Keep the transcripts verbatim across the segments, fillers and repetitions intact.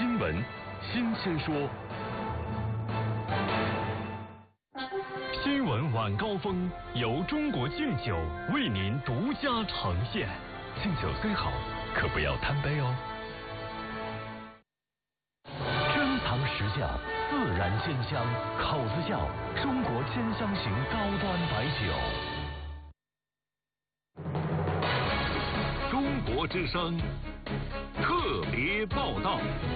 新闻新鲜说。新闻晚高峰由中国敬酒为您独家呈现。敬酒虽好，可不要贪杯哦。珍藏实窖，自然鲜香，口子窖，中国千香型高端白酒。中国之声特别报道。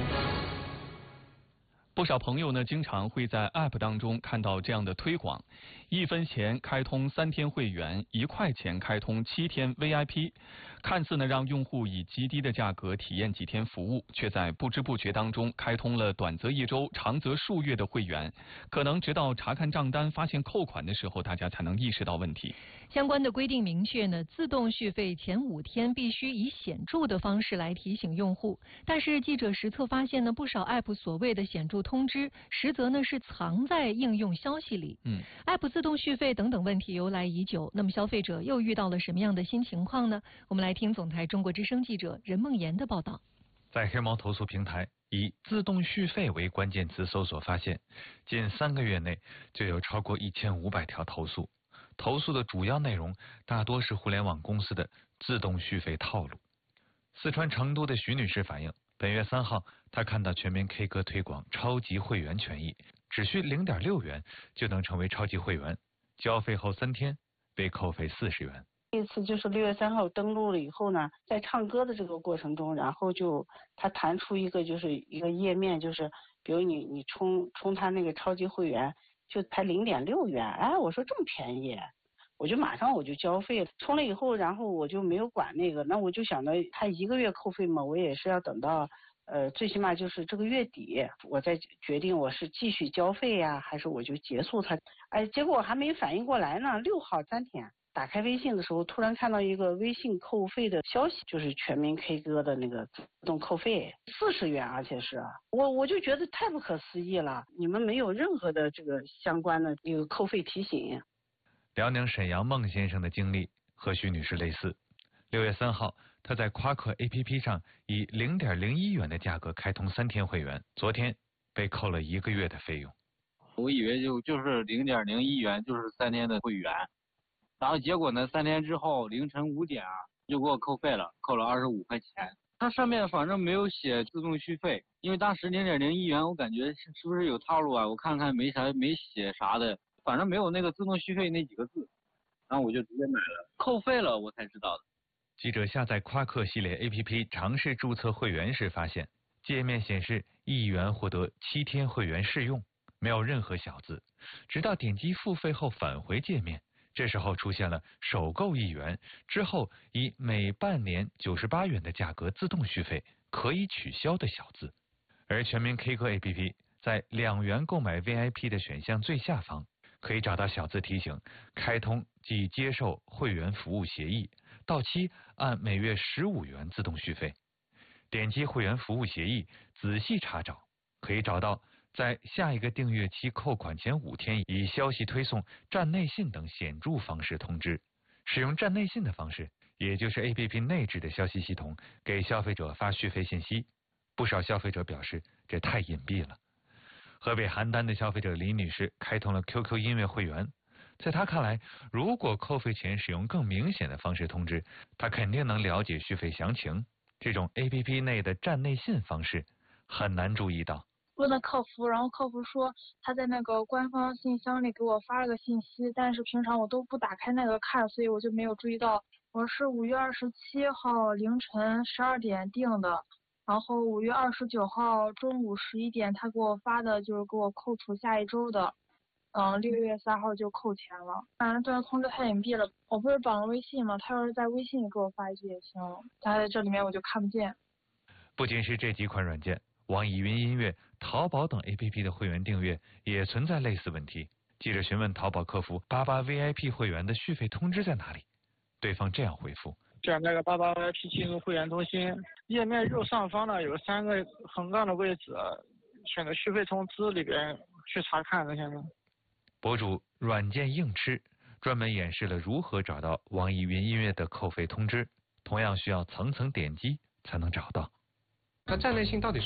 不少朋友呢，经常会在 App 当中看到这样的推广：一分钱开通三天会员，一块钱开通七天 V I P。看似呢让用户以极低的价格体验几天服务，却在不知不觉当中开通了短则一周、长则数月的会员。可能直到查看账单发现扣款的时候，大家才能意识到问题。 相关的规定明确呢，自动续费前五天必须以显著的方式来提醒用户。但是记者实测发现呢，不少 App 所谓的显著通知，实则呢是藏在应用消息里。 嗯 ，App 自动续费等等问题由来已久，那么消费者又遇到了什么样的新情况呢？我们来听总台中国之声记者任梦妍的报道。 在黑猫投诉平台以自动续费为关键词搜索发现，近三个月内就有超过一千五百条投诉。投诉的主要内容大多是互联网公司的自动续费套路。四川成都的徐女士反映，本月三号，她看到全民 K 歌推广超级会员权益，只需 零点六元就能成为超级会员，交费后三天被扣费四十元。 这次就是六月三号登录了以后呢，在唱歌的这个过程中，然后就它弹出一个就是一个页面，就是比如你你充充它那个超级会员就才 零点六元，哎，我说这么便宜，我就马上我就交费了。充了以后，然后我就没有管那个，那我就想着他一个月扣费嘛，我也是要等到呃最起码就是这个月底，我再决定我是继续交费呀，还是我就结束它。哎，结果我还没反应过来呢，六号三天。打开微信的时候，突然看到一个微信扣费的消息，就是全民 K 歌的那个自动扣费四十元，而且是我我就觉得太不可思议了，你们没有任何的这个相关的一个扣费提醒。 辽宁沈阳孟先生的经历和徐女士类似。六月三号，他在夸克 A P P 上以 零点零一元的价格开通三天会员，昨天被扣了一个月的费用。 我以为就就是 零点零一元就是三天的会员。然后结果呢？三天之后凌晨五点啊，就给我扣费了，扣了二十五块钱。它上面反正没有写自动续费，因为当时 零点零一元，我感觉是是不是有套路啊？我看看没啥没写啥的，反正没有那个自动续费那几个字，然后我就直接买了，扣费了我才知道的。 记者下载夸克系列 A P P 尝试注册会员时发现，界面显示一元获得七天会员试用，没有任何小字，直到点击付费后返回界面。这时候出现了首购一元之后以每半年九十八元的价格自动续费可以取消的小字，而全民 K 歌 A P P 在两元购买 V I P 的选项最下方可以找到小字提醒开通即接受会员服务协议，到期按每月十五元自动续费。点击会员服务协议仔细查找，可以找到在下一个订阅期扣款前五天以消息推送、站内信等显著方式通知。使用站内信的方式，也就是 A P P 内置的消息系统给消费者发续费信息。不少消费者表示这太隐蔽了。河北邯郸的消费者李女士开通了 Q Q 音乐会员，在她看来，如果扣费前使用更明显的方式通知，她肯定能了解续费详情。这种 A P P 内的站内信方式很难注意到。 问了客服，然后客服说他在那个官方信箱里给我发了个信息，但是平常我都不打开那个看，所以我就没有注意到。我是五月二十七号凌晨十二点订的，然后五月二十九号中午十一点他给我发的就是给我扣除下一周的，嗯，六月三号就扣钱了。反正这个通知太隐蔽了，我不是绑了微信吗？他要是在微信里给我发一句也行，他在这里面我就看不见。 不仅是这几款软件，网易云音乐、淘宝等 A P P 的会员订阅也存在类似问题。记者询问淘宝客服八八 V I P 会员的续费通知在哪里，对方这样回复： 选那个八八 V I P 进入会员中心，页面右上方呢有三个横杠的位置，选择续费通知里边去查看这些呢。 博主软件硬吃专门演示了如何找到网易云音乐的扣费通知，同样需要层层点击才能找到。 它站内信到底